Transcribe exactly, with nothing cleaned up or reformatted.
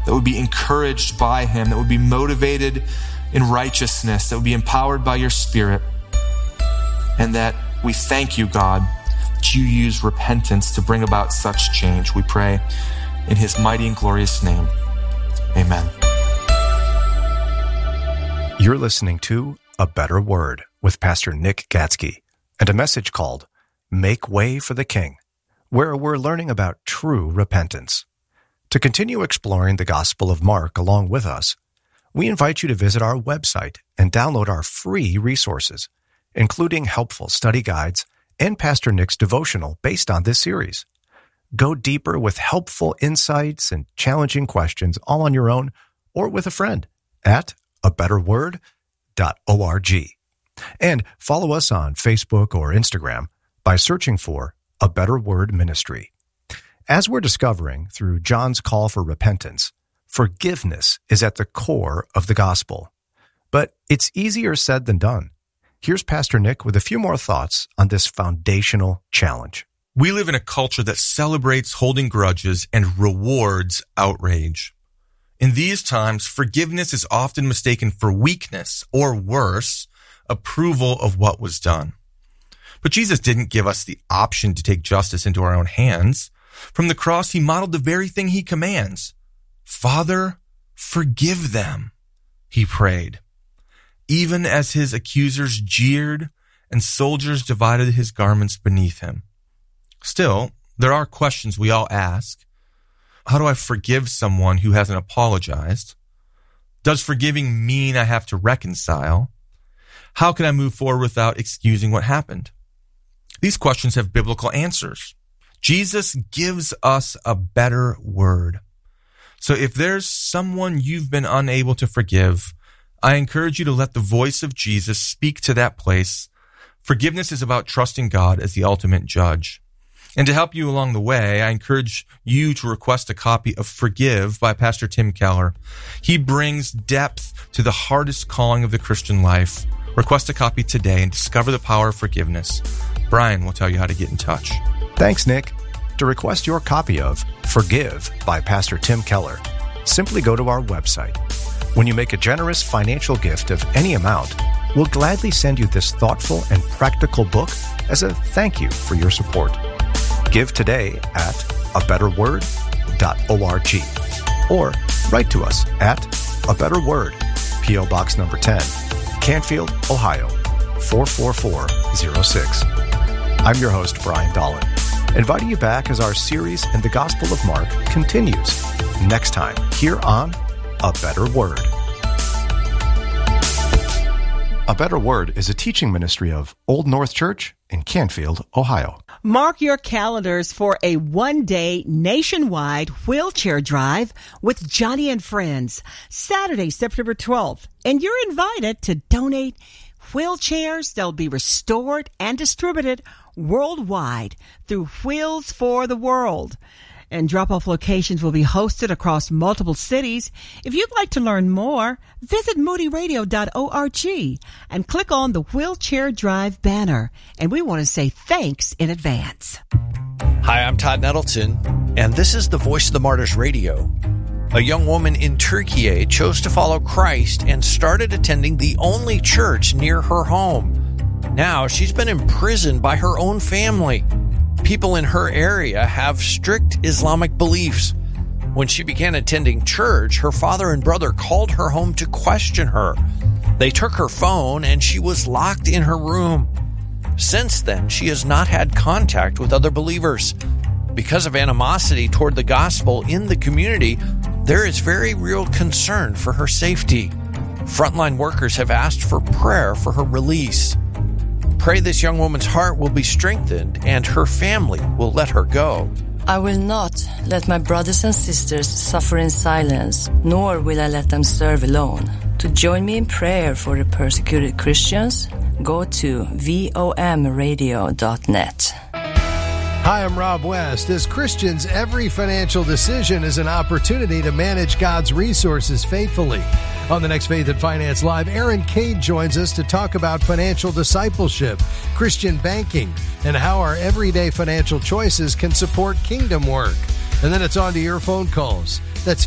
that would be encouraged by him, that would be motivated in righteousness, that would be empowered by your Spirit. And that we thank you, God, that you use repentance to bring about such change. We pray in his mighty and glorious name. Amen. You're listening to A Better Word with Pastor Nick Gatzke and a message called Make Way for the King, where we're learning about true repentance. To continue exploring the Gospel of Mark along with us, we invite you to visit our website and download our free resources, including helpful study guides and Pastor Nick's devotional based on this series. Go deeper with helpful insights and challenging questions all on your own or with a friend at a better word dot org. And follow us on Facebook or Instagram by searching for A Better Word Ministry. As we're discovering through John's call for repentance, forgiveness is at the core of the gospel. But it's easier said than done. Here's Pastor Nick with a few more thoughts on this foundational challenge. We live in a culture that celebrates holding grudges and rewards outrage. In these times, forgiveness is often mistaken for weakness, or worse, approval of what was done. But Jesus didn't give us the option to take justice into our own hands. From the cross, he modeled the very thing he commands. Father, forgive them, he prayed. Even as his accusers jeered and soldiers divided his garments beneath him. Still, there are questions we all ask. How do I forgive someone who hasn't apologized? Does forgiving mean I have to reconcile? How can I move forward without excusing what happened? These questions have biblical answers. Jesus gives us a better word. So if there's someone you've been unable to forgive, I encourage you to let the voice of Jesus speak to that place. Forgiveness is about trusting God as the ultimate judge. And to help you along the way, I encourage you to request a copy of Forgive by Pastor Tim Keller. He brings depth to the hardest calling of the Christian life. Request a copy today and discover the power of forgiveness. Brian will tell you how to get in touch. Thanks, Nick. To request your copy of Forgive by Pastor Tim Keller, simply go to our website. When you make a generous financial gift of any amount, we'll gladly send you this thoughtful and practical book as a thank you for your support. Give today at a better word dot org or write to us at A Better Word, P O Box number ten, Canfield, Ohio, four four four zero six. I'm your host, Brian Dolan, inviting you back as our series in the Gospel of Mark continues next time here on A Better Word. A Better Word is a teaching ministry of Old North Church in Canfield, Ohio. Mark your calendars for a one-day nationwide wheelchair drive with Johnny and Friends, Saturday, September twelfth. And you're invited to donate wheelchairs that will be restored and distributed worldwide through Wheels for the World. And drop-off locations will be hosted across multiple cities. If you'd like to learn more, visit moody radio dot org and click on the Wheelchair Drive banner. And we want to say thanks in advance. Hi, I'm Todd Nettleton, and this is the Voice of the Martyrs Radio. A young woman in Turkey chose to follow Christ and started attending the only church near her home. Now she's been imprisoned by her own family. People in her area have strict Islamic beliefs. When she began attending church, her father and brother called her home to question her. They took her phone and she was locked in her room. Since then, she has not had contact with other believers. Because of animosity toward the gospel in the community, there is very real concern for her safety. Frontline workers have asked for prayer for her release. Pray this young woman's heart will be strengthened and her family will let her go. I will not let my brothers and sisters suffer in silence, nor will I let them serve alone. To join me in prayer for the persecuted Christians, go to vom radio dot net. Hi, I'm Rob West. As Christians, every financial decision is an opportunity to manage God's resources faithfully. On the next Faith and Finance Live, Aaron Cade joins us to talk about financial discipleship, Christian banking, and how our everyday financial choices can support kingdom work. And then it's on to your phone calls. That's